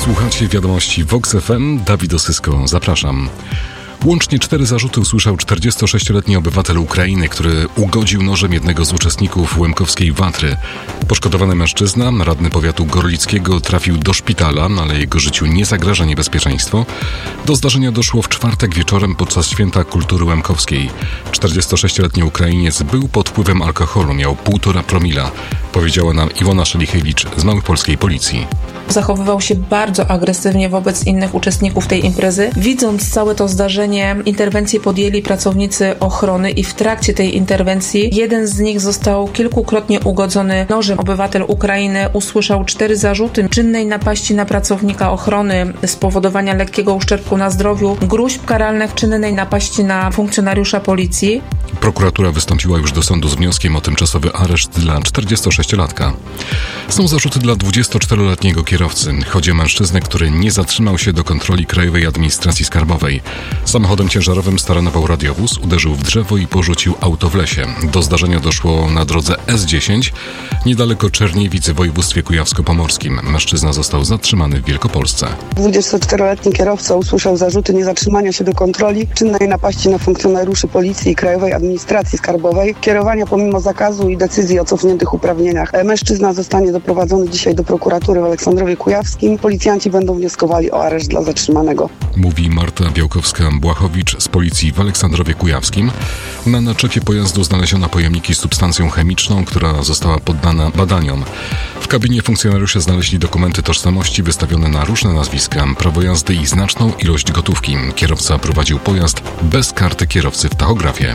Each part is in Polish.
Słuchacie wiadomości Vox FM. Dawid Osysko, zapraszam. Łącznie 4 zarzuty usłyszał 46-letni obywatel Ukrainy, który ugodził nożem jednego z uczestników łemkowskiej watry. Poszkodowany mężczyzna, radny powiatu gorlickiego, trafił do szpitala, ale jego życiu nie zagraża niebezpieczeństwo. Do zdarzenia doszło w czwartek wieczorem podczas Święta Kultury Łemkowskiej. 46-letni Ukrainiec był pod wpływem alkoholu, miał 1,5 promila, powiedziała nam Iwona Szelichewicz z Małopolskiej Policji. Zachowywał się bardzo agresywnie wobec innych uczestników tej imprezy. Widząc całe to zdarzenie, interwencję podjęli pracownicy ochrony i w trakcie tej interwencji jeden z nich został kilkukrotnie ugodzony nożem. Obywatel Ukrainy usłyszał 4 zarzuty: czynnej napaści na pracownika ochrony, spowodowania lekkiego uszczerbku na zdrowiu, gróźb karalnych, czynnej napaści na funkcjonariusza policji. Prokuratura wystąpiła już do sądu z wnioskiem o tymczasowy areszt dla 46-latka. Są zarzuty dla 24-letniego kierowcy. Chodzi o mężczyznę, który nie zatrzymał się do kontroli Krajowej Administracji Skarbowej. Samochodem ciężarowym staranował radiowóz, uderzył w drzewo i porzucił auto w lesie. Do zdarzenia doszło na drodze S10, niedaleko Czerniewic w województwie kujawsko-pomorskim. Mężczyzna został zatrzymany w Wielkopolsce. 24-letni kierowca usłyszał zarzuty niezatrzymania się do kontroli, czynnej napaści na funkcjonariuszy Policji i Krajowej Administracji Skarbowej, kierowania pomimo zakazu i decyzji o cofniętych uprawnieniach. Mężczyzna zostanie doprowadzony dzisiaj do prokuratury w Aleksandrowie Kujawskim. Policjanci będą wnioskowali o areszt dla zatrzymanego. Mówi Marta Białkowska-Błachowicz z Policji w Aleksandrowie Kujawskim. Na naczepie pojazdu znaleziono pojemniki z substancją chemiczną, która została poddana badaniom. W kabinie funkcjonariusze znaleźli dokumenty tożsamości wystawione na różne nazwiska, prawo jazdy i znaczną ilość gotówki. Kierowca prowadził pojazd bez karty kierowcy w tachografie.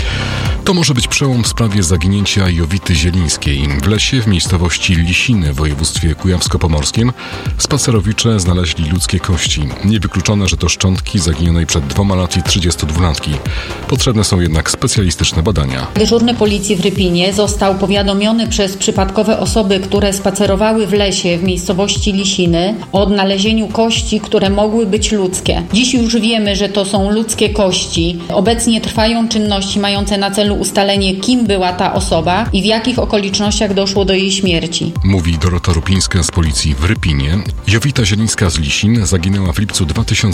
To może być przełom w sprawie zaginięcia Jowity Zielińskiej. W lesie w miejscowości Lisiny w województwie kujawsko-pomorskim spacerowicze znaleźli ludzkie kości. Niewykluczone, że to szczątki zaginionej przed 2 laty 32-latki. Potrzebne są jednak specjalistyczne badania. Dyżurny policji w Rypinie został powiadomiony przez przypadkowe osoby, które spacerowały w lesie w miejscowości Lisiny, o odnalezieniu kości, które mogły być ludzkie. Dziś już wiemy, że to są ludzkie kości. Obecnie trwają czynności mające na celu ustalenie, kim była ta osoba i w jakich okolicznościach doszło do jej śmierci. Mówi Dorota Rupińska z Policji w Rypinie. Jowita Zielińska z Lisin zaginęła w lipcu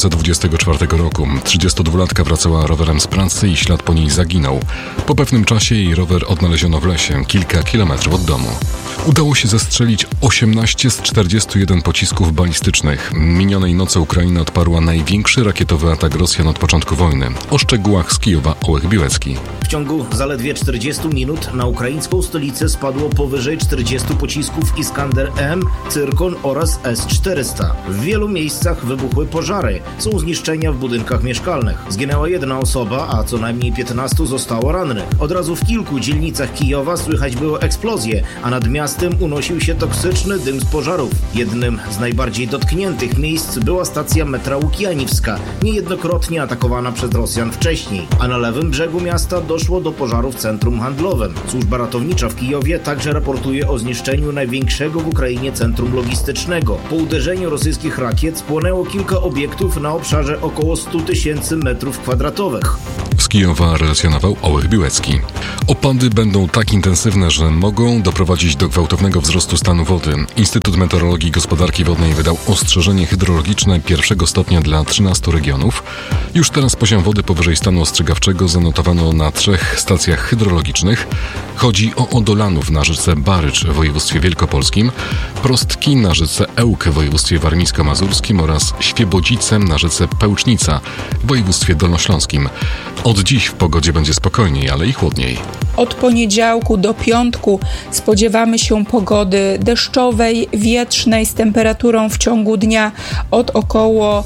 2024 roku. 32-latka wracała rowerem z pracy i ślad po niej zaginął. Po pewnym czasie jej rower odnaleziono w lesie, kilka kilometrów od domu. Udało się zestrzelić 18 z 41 pocisków balistycznych. Minionej nocy Ukraina odparła największy rakietowy atak Rosjan od początku wojny. O szczegółach z Kijowa Ołek Biłecki. W ciągu zaledwie 40 minut na ukraińską stolicę spadło powyżej 40 pocisków Iskander-M, Cyrkon oraz S-400. W wielu miejscach wybuchły pożary. Są zniszczenia w budynkach mieszkalnych. Zginęła 1 osoba, a co najmniej 15 zostało rannych. Od razu w kilku dzielnicach Kijowa słychać było eksplozje, a nad miastem unosił się toksyczny dym z pożarów. Jednym z najbardziej dotkniętych miejsc była stacja metra Łukianiwska, niejednokrotnie atakowana przez Rosjan wcześniej. A na lewym brzegu miasta doszło do pożaru w centrum handlowym. Służba ratownicza w Kijowie także raportuje o zniszczeniu największego w Ukrainie centrum logistycznego. Po uderzeniu rosyjskich rakiet spłonęło kilka obiektów na obszarze około 100 000 metrów kwadratowych. Z Kijowa relacjonował Ołek Biłecki. Opady będą tak intensywne, że mogą doprowadzić do gwałtownego wzrostu stanu wody. Instytut Meteorologii i Gospodarki Wodnej wydał ostrzeżenie hydrologiczne 1 stopnia dla 13 regionów. Już teraz poziom wody powyżej stanu ostrzegawczego zanotowano na 3 stacjach hydrologicznych. Chodzi o Odolanów na rzece Barycz w województwie wielkopolskim, Prostki na rzece Ełk w województwie warmińsko-mazurskim oraz Świebodzice na rzece Pełcznica w województwie dolnośląskim. Od dziś w pogodzie będzie spokojniej, ale i chłodniej. Od poniedziałku do piątku spodziewamy się pogody deszczowej, wietrznej z temperaturą w ciągu dnia od około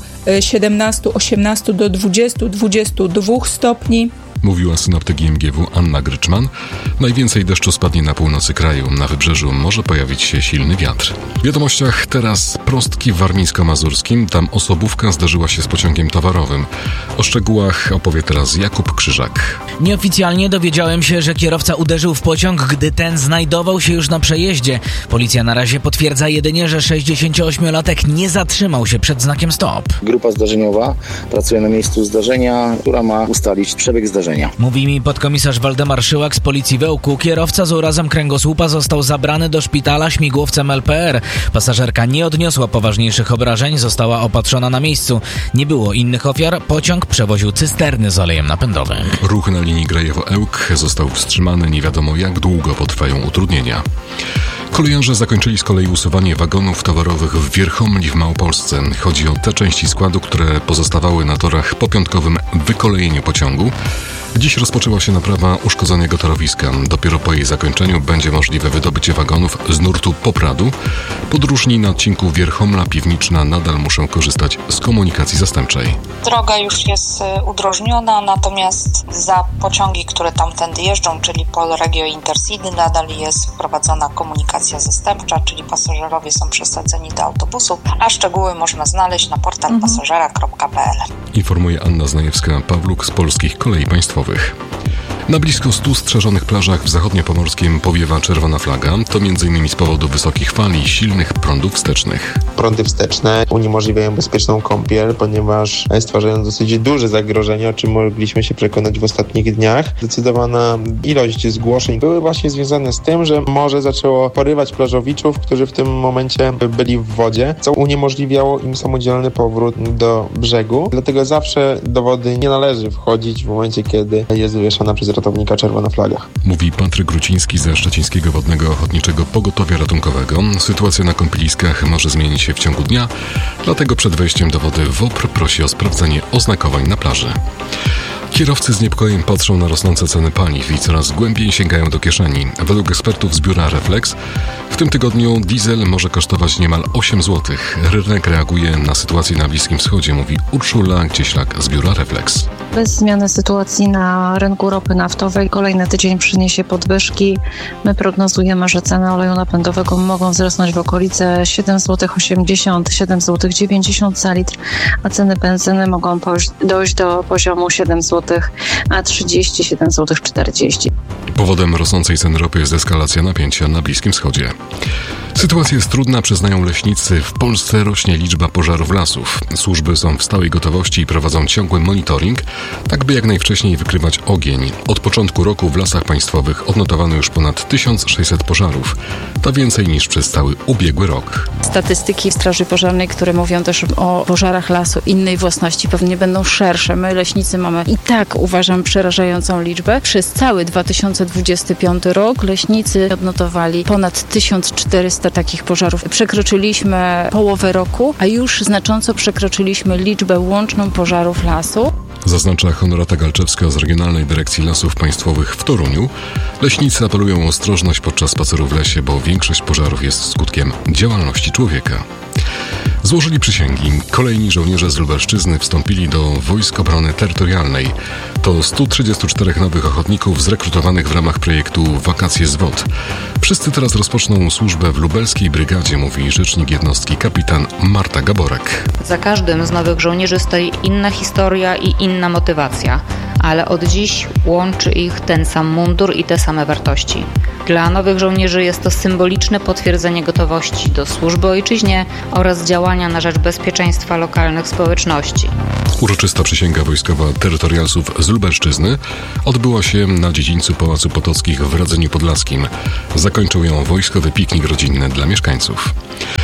17-18 do 20-22 stopni. Mówiła synoptyk IMGW Anna Gryczman. Najwięcej deszczu spadnie na północy kraju. Na wybrzeżu może pojawić się silny wiatr. W wiadomościach teraz Prostki w warmińsko-mazurskim. Tam osobówka zderzyła się z pociągiem towarowym. O szczegółach opowie teraz Jakub Krzyżak. Nieoficjalnie dowiedziałem się, że kierowca uderzył w pociąg, gdy ten znajdował się już na przejeździe. Policja na razie potwierdza jedynie, że 68-latek nie zatrzymał się przed znakiem stop. Grupa zdarzeniowa pracuje na miejscu zdarzenia, która ma ustalić przebieg zdarzenia. uszkodzenia. Mówi mi podkomisarz Waldemar Szyłak z Policji w Ełku. Kierowca z urazem kręgosłupa został zabrany do szpitala śmigłowcem LPR. Pasażerka nie odniosła poważniejszych obrażeń, została opatrzona na miejscu. Nie było innych ofiar, pociąg przewoził cysterny z olejem napędowym. Ruch na linii Grajewo-Ełk został wstrzymany, nie wiadomo jak długo potrwają utrudnienia. Kolejarze zakończyli z kolei usuwanie wagonów towarowych w Wierchomli w Małopolsce. Chodzi o te części składu, które pozostawały na torach po piątkowym wykolejeniu pociągu. Dziś rozpoczęła się naprawa uszkodzonego torowiska. Dopiero po jej zakończeniu będzie możliwe wydobycie wagonów z nurtu Popradu. Podróżni na odcinku Wierchomla-Piwniczna nadal muszą korzystać z komunikacji zastępczej. Droga już jest udrożniona, natomiast za pociągi, które tamtędy jeżdżą, czyli Polregio Intercity, nadal jest wprowadzona komunikacja zastępcza, czyli pasażerowie są przesadzeni do autobusów, a szczegóły można znaleźć na portal pasażera.pl. Informuje Anna Znajewska-Pawluk z Polskich Kolei Państwowych. Na blisko 100 strzeżonych plażach w zachodniopomorskim powiewa czerwona flaga. To m.in. z powodu wysokich fali i silnych prądów wstecznych. Prądy wsteczne uniemożliwiają bezpieczną kąpiel, ponieważ stwarzają dosyć duże zagrożenie, o czym mogliśmy się przekonać w ostatnich dniach. Zdecydowana ilość zgłoszeń były właśnie związane z tym, że morze zaczęło porywać plażowiczów, którzy w tym momencie byli w wodzie, co uniemożliwiało im samodzielny powrót do brzegu. Dlatego zawsze do wody nie należy wchodzić w momencie, kiedy jest wywieszana przez ratownika czerwona flaga. Mówi Patryk Gruciński ze Szczecińskiego Wodnego Ochotniczego Pogotowia Ratunkowego. Sytuacja na kąpieliskach może zmienić się w ciągu dnia, dlatego przed wejściem do wody WOPR prosi o sprawdzenie oznakowań na plaży. Kierowcy z niepokojem patrzą na rosnące ceny paliw i coraz głębiej sięgają do kieszeni. Według ekspertów z biura Reflex w tym tygodniu diesel może kosztować niemal 8 zł. Rynek reaguje na sytuację na Bliskim Wschodzie, mówi Urszula Cieślak z biura Reflex. Bez zmiany sytuacji na rynku ropy naftowej kolejny tydzień przyniesie podwyżki. My prognozujemy, że ceny oleju napędowego mogą wzrosnąć w okolice 7,80 zł, 7,90 zł za litr, a ceny benzyny mogą dojść do poziomu 7 zł, a 30, 7,40 zł. Powodem rosnącej ceny ropy jest eskalacja napięcia na Bliskim Wschodzie. Sytuacja jest trudna, przyznają leśnicy. W Polsce rośnie liczba pożarów lasów. Służby są w stałej gotowości i prowadzą ciągły monitoring, tak by jak najwcześniej wykrywać ogień. Od początku roku w lasach państwowych odnotowano już ponad 1600 pożarów. To więcej niż przez cały ubiegły rok. Statystyki Straży Pożarnej, które mówią też o pożarach lasu innej własności, pewnie będą szersze. My, leśnicy, mamy i tak, uważam, przerażającą liczbę. Przez cały 2025 rok leśnicy odnotowali ponad 1400 takich pożarów. Przekroczyliśmy połowę roku, a już znacząco przekroczyliśmy liczbę łączną pożarów lasu. Zaznacza Honorata Galczewska z Regionalnej Dyrekcji Lasów Państwowych w Toruniu. Leśnicy apelują o ostrożność podczas spaceru w lesie, bo większość pożarów jest skutkiem działalności człowieka. Złożyli przysięgi. Kolejni żołnierze z Lubelszczyzny wstąpili do Wojsk Obrony Terytorialnej. To 134 nowych ochotników zrekrutowanych w ramach projektu Wakacje z WOT. Wszyscy teraz rozpoczną służbę w lubelskiej brygadzie, mówi rzecznik jednostki kapitan Marta Gaborek. Za każdym z nowych żołnierzy stoi inna historia i inna motywacja, ale od dziś łączy ich ten sam mundur i te same wartości. Dla nowych żołnierzy jest to symboliczne potwierdzenie gotowości do służby ojczyźnie oraz działania na rzecz bezpieczeństwa lokalnych społeczności. Uroczysta przysięga wojskowa terytorialsów z Lubelszczyzny odbyła się na dziedzińcu Pałacu Potockich w Radzeniu Podlaskim. Zakończył ją wojskowy piknik rodzinny dla mieszkańców.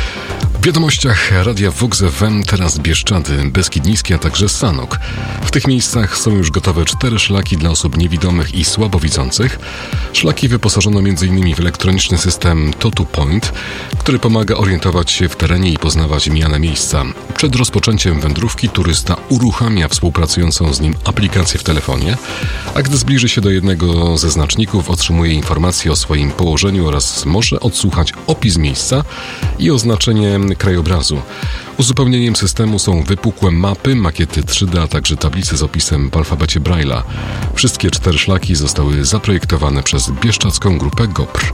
W wiadomościach Radia Vox FM teraz Bieszczady, Beskid Niski, a także Sanok. W tych miejscach są już gotowe 4 szlaki dla osób niewidomych i słabowidzących. Szlaki wyposażono m.in. w elektroniczny system Totu Point, który pomaga orientować się w terenie i poznawać mijane miejsca. Przed rozpoczęciem wędrówki turysta uruchamia współpracującą z nim aplikację w telefonie, a gdy zbliży się do jednego ze znaczników, otrzymuje informacje o swoim położeniu oraz może odsłuchać opis miejsca i oznaczenie krajobrazu. Uzupełnieniem systemu są wypukłe mapy, makiety 3D, a także tablice z opisem w alfabecie Braille'a. Wszystkie 4 szlaki zostały zaprojektowane przez bieszczadzką grupę GOPR.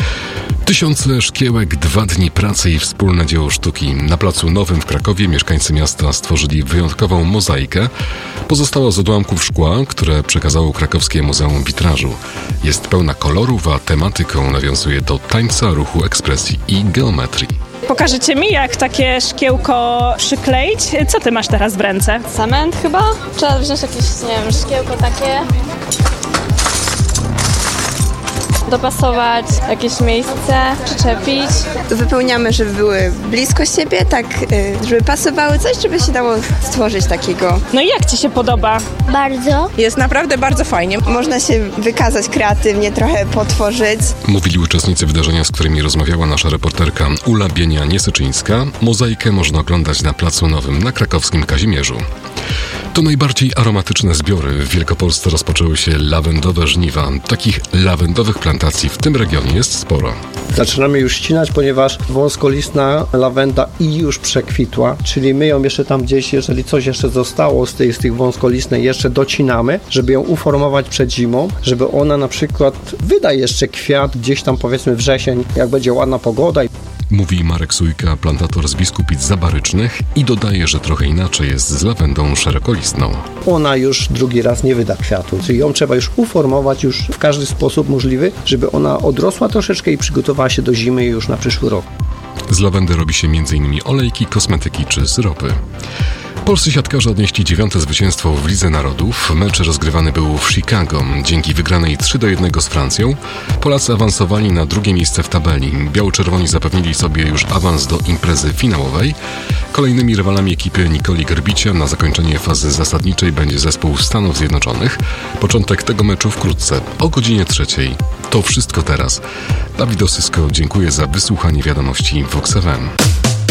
Tysiące szkiełek, 2 dni pracy i wspólne dzieło sztuki. Na Placu Nowym w Krakowie mieszkańcy miasta stworzyli wyjątkową mozaikę. Pozostała z odłamków szkła, które przekazało Krakowskie Muzeum Witrażu. Jest pełna kolorów, a tematyką nawiązuje do tańca, ruchu, ekspresji i geometrii. Pokażecie mi, jak takie szkiełko przykleić? Co ty masz teraz w ręce? Cement chyba? Trzeba wziąć jakieś, nie wiem, szkiełko takie. Dopasować jakieś miejsce, przyczepić. Wypełniamy, żeby były blisko siebie, tak, żeby pasowały coś, żeby się dało stworzyć takiego. No i jak ci się podoba? Bardzo. Jest naprawdę bardzo fajnie. Można się wykazać kreatywnie, trochę potworzyć. Mówili uczestnicy wydarzenia, z którymi rozmawiała nasza reporterka Ula Bienia-Niesyczyńska. Mozaikę można oglądać na Placu Nowym na krakowskim Kazimierzu. To najbardziej aromatyczne zbiory. W Wielkopolsce rozpoczęły się lawendowe żniwa. Takich lawendowych plantacji w tym regionie jest sporo. Zaczynamy już ścinać, ponieważ wąskolistna lawenda i już przekwitła, czyli my ją jeszcze tam gdzieś, jeżeli coś jeszcze zostało z tych wąskolistnej, jeszcze docinamy, żeby ją uformować przed zimą, żeby ona na przykład wyda jeszcze kwiat gdzieś tam powiedzmy wrzesień, jak będzie ładna pogoda. Mówi Marek Sujka, plantator z Biskupic Zabarycznych i dodaje, że trochę inaczej jest z lawendą szerokolistną. Ona już drugi raz nie wyda kwiatu, czyli ją trzeba już uformować już w każdy sposób możliwy, żeby ona odrosła troszeczkę i przygotowała się do zimy już na przyszły rok. Z lawendy robi się m.in. olejki, kosmetyki czy syropy. Polscy siatkarze odnieśli 9. zwycięstwo w Lidze Narodów. Mecz rozgrywany był w Chicago. Dzięki wygranej 3-1 z Francją Polacy awansowali na drugie miejsce w tabeli. Biało-czerwoni zapewnili sobie już awans do imprezy finałowej. Kolejnymi rywalami ekipy Nikoli Gerbicia na zakończenie fazy zasadniczej będzie zespół Stanów Zjednoczonych. Początek tego meczu wkrótce, o godzinie 3:00. To wszystko teraz. Dawid Osysko, dziękuję za wysłuchanie wiadomości Vox FM.